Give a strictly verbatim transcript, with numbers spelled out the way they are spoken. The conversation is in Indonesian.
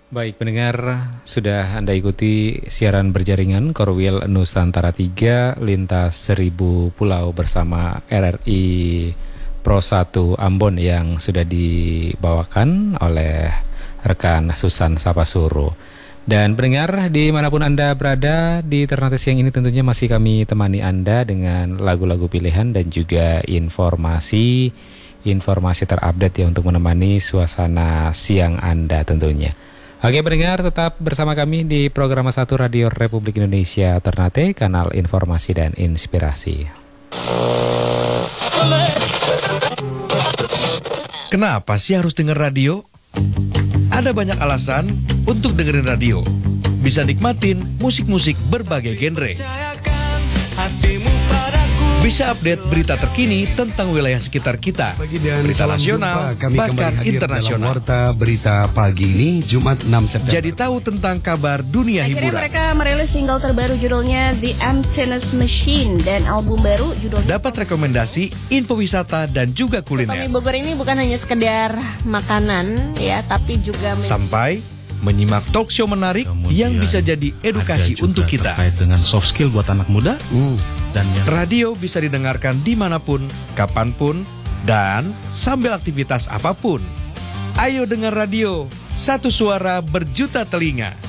Baik pendengar, sudah Anda ikuti siaran berjaringan Korwil Nusantara tiga lintas seribu pulau bersama R R I Pro satu Ambon yang sudah dibawakan oleh rekan Susan Sapasuro. Dan pendengar dimanapun Anda berada di Ternate siang ini tentunya masih kami temani Anda dengan lagu-lagu pilihan dan juga informasi informasi terupdate ya untuk menemani suasana siang Anda tentunya. Oke pendengar, tetap bersama kami di program satu Radio Republik Indonesia Ternate, kanal informasi dan inspirasi. Kenapa sih harus dengar radio? Ada banyak alasan untuk dengerin radio. Bisa nikmatin musik-musik berbagai genre. Bisa update berita terkini tentang wilayah sekitar kita, berita nasional, bahkan internasional. Warta berita pagi ini Jumat enam September. Jadi tahu tentang kabar dunia Akhirnya hiburan. mereka merilis single terbaru judulnya The Emptiness Machine dan album baru judulnya Dapat rekomendasi, info wisata dan juga Tommy kuliner. Bogor ini bukan hanya sekedar makanan ya, tapi juga Sampai menyimak talk show menarik Kemudian yang bisa jadi edukasi ada juga untuk kita. terkait dengan soft skill buat anak muda. Hmm. Dan yang Radio bisa didengarkan dimanapun, kapanpun, dan sambil aktivitas apapun. Ayo dengar radio, satu suara berjuta telinga.